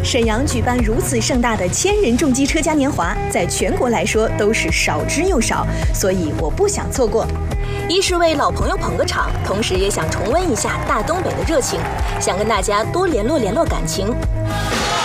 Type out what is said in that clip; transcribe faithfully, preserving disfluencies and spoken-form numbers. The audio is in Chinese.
沈阳举办如此盛大的千人重机车家年华，在全国来说都是少之又少，所以我不想错过。 一是为老朋友捧个场，同时也想重温一下大东北的热情，想跟大家多联络联络感情。